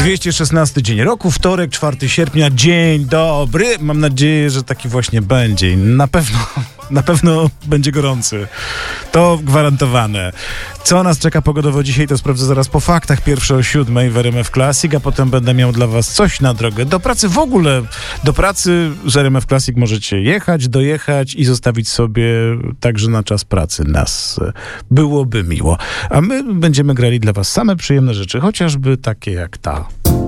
216 dzień roku, wtorek, 4 sierpnia, dzień dobry. Mam nadzieję, że taki właśnie będzie. I na pewno będzie gorący. To gwarantowane. Co nas czeka pogodowo dzisiaj, to sprawdzę zaraz po faktach. Pierwsze o 7 w RMF Classic, a potem będę miał dla was coś na drogę. Do pracy w ogóle. Do pracy z RMF Classic możecie jechać, dojechać i zostawić sobie także na czas pracy nas. Byłoby miło. A my będziemy grali dla was same przyjemne rzeczy, chociażby takie jak ta.